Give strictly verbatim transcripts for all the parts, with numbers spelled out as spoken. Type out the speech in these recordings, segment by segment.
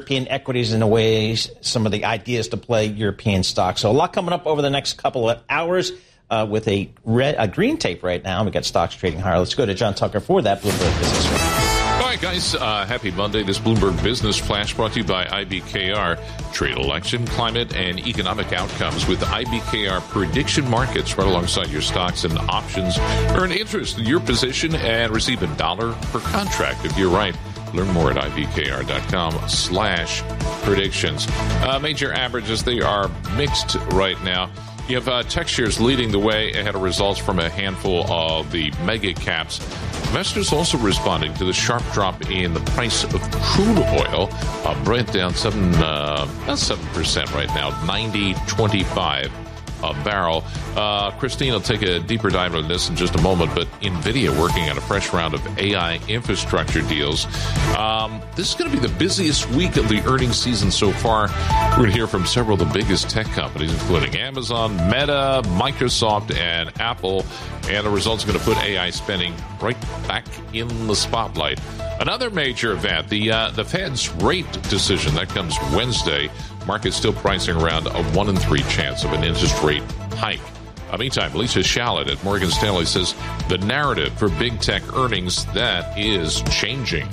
European equities in a way, some of the ideas to play European stocks. So a lot coming up over the next couple of hours uh, with a, red, a green tape right now. We got stocks trading higher. Let's go to John Tucker for that Bloomberg Business Flash. All right, guys. Uh, happy Monday. This Bloomberg Business Flash brought to you by I B K R. Trade, election, climate, and economic outcomes with I B K R prediction markets right alongside your stocks and options. Earn interest in your position and receive a dollar per contract if you're right. Learn more at ibkr.com slash predictions. Uh, major averages, they are mixed right now. You have uh, tech shares leading the way ahead of results from a handful of the mega caps. Investors also responding to the sharp drop in the price of crude oil. Uh, Brent down seven, uh, about seven percent right now, ninety twenty-five a barrel. Uh, Christine will take a deeper dive into this in just a moment, but NVIDIA working on a fresh round of A I infrastructure deals. Um, this is going to be the busiest week of the earnings season so far. We're going to hear from several of the biggest tech companies, including Amazon, Meta, Microsoft, and Apple. And the results are going to put A I spending right back in the spotlight. Another major event, the uh, the Fed's rate decision, that comes Wednesday. Market's still pricing around a one in three chance of an interest rate hike. Uh, meantime, Lisa Shallett at Morgan Stanley says the narrative for big tech earnings, that is changing.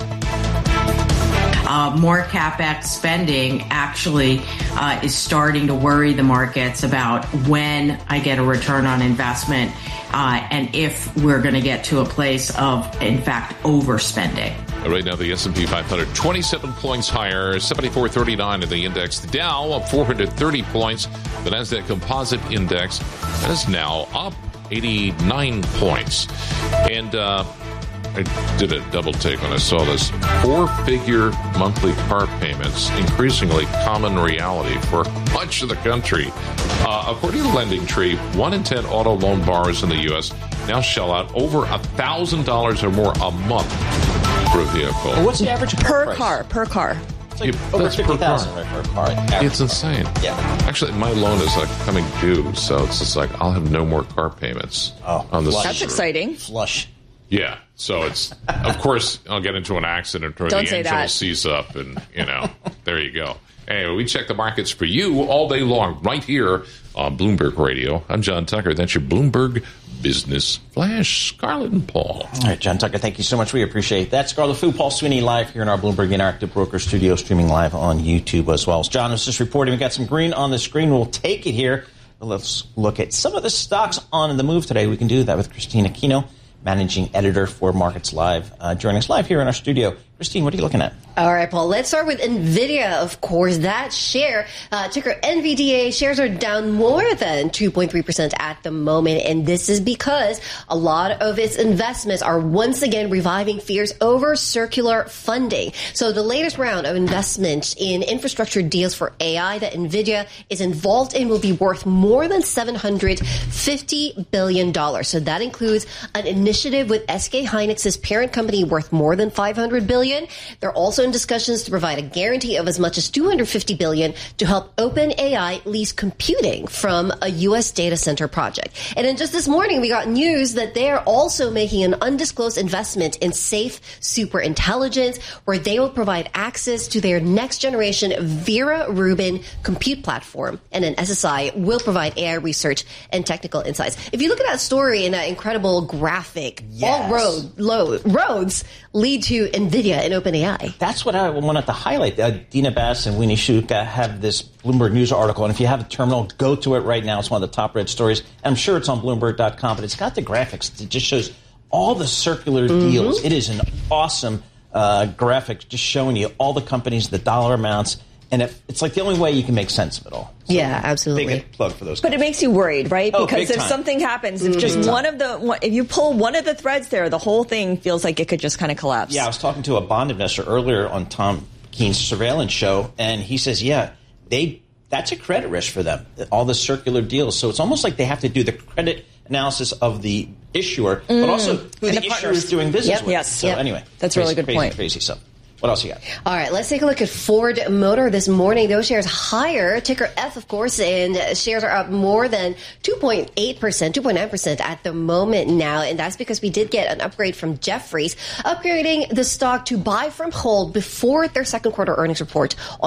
Uh, more CapEx spending actually uh, is starting to worry the markets about when I get a return on investment uh, and if we're going to get to a place of, in fact, overspending. Right now, the S and P five hundred, twenty-seven points higher, seventy-four thirty-nine in the index. The Dow up four hundred thirty points. The Nasdaq Composite Index, that is now up eighty-nine points. And uh, I did a double take when I saw this. Four-figure monthly car payments, increasingly common reality for much of the country. Uh, according to LendingTree, one in ten auto loan borrowers in the U S now shell out over one thousand dollars or more a month for a vehicle. Well, what's the average per price? car? Per car. It's like Yeah, over that's per fifty thousand car. right, per car. Average. It's insane. Yeah. Actually, my loan is like coming due, so it's just like I'll have no more car payments Oh, on this. flush. That's exciting. Flush. Yeah, so it's, of course, I'll get into an accident or Don't the say engine will that. seize up, and, you know, there you go. Anyway, we check the markets for you all day long right here on Bloomberg Radio. I'm John Tucker. That's your Bloomberg Business Flash. Scarlett and Paul. All right, John Tucker, thank you so much. We appreciate that. Scarlett Fu, Paul Sweeney live here in our Bloomberg Interactive Broker studio, streaming live on YouTube as well. As John was just reporting, we got some green on the screen. We'll take it here. Let's look at some of the stocks on the move today. We can do that with Christine Aquino, managing editor for Markets Live, uh, joining us live here in our studio. Christine, what are you looking at? All right, Paul, let's start with NVIDIA, of course. That share, uh, ticker N V D A, shares are down more than two point three percent at the moment. And this is because a lot of its investments are once again reviving fears over circular funding. So the latest round of investment in infrastructure deals for A I that NVIDIA is involved in will be worth more than seven hundred fifty billion dollars. So that includes an initiative with S K Hynix's parent company worth more than five hundred billion dollars. They're also in discussions to provide a guarantee of as much as two hundred fifty billion dollars to help OpenAI lease computing from a U S data center project. And then just this morning, we got news that they're also making an undisclosed investment in Safe Superintelligence, where they will provide access to their next generation Vera Rubin compute platform. And then S S I will provide A I research and technical insights. If you look at that story in that incredible graphic, Yes. all road, low, roads lead to NVIDIA and OpenAI. That's what I wanted to highlight. Uh, Dina Bass and Winnie Shuka have this Bloomberg News article, and if you have a terminal, go to it right now. It's one of the top read stories. I'm sure it's on Bloomberg dot com, but it's got the graphics. It just shows all the circular mm-hmm. deals. It is an awesome uh, graphic just showing you all the companies, the dollar amounts, and it, it's like the only way you can make sense of it all. So yeah, absolutely. Big plug for those guys. But it makes you worried, right? Oh, because big if time. something happens, if just Mm-hmm. one of the, if you pull one of the threads there, the whole thing feels like it could just kind of collapse. Yeah, I was talking to a bond investor earlier on Tom Keene's surveillance show, and he says, yeah, they that's a credit risk for them, all the circular deals. So it's almost like they have to do the credit analysis of the issuer, mm. but also who and the, the issuer is doing business yep. with. Yes. So yep. anyway, that's crazy, a really good crazy, point. Crazy stuff. What else you got? All right, let's take a look at Ford Motor this morning. Those shares higher, ticker F, of course, and shares are up more than two point eight percent, two point nine percent at the moment now. And that's because we did get an upgrade from Jefferies, upgrading the stock to buy from hold before their second quarter earnings report on